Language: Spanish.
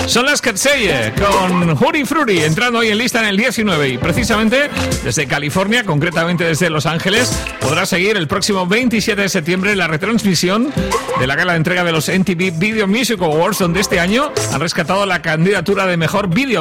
Son las Katseye con Huri Fruity, entrando hoy en lista en el 19. Y precisamente desde California, concretamente desde Los Ángeles, podrás seguir el próximo 27 de septiembre la retransmisión de la gala de entrega de los MTV Video Music Awards, donde este año han rescatado la candidatura de mejor video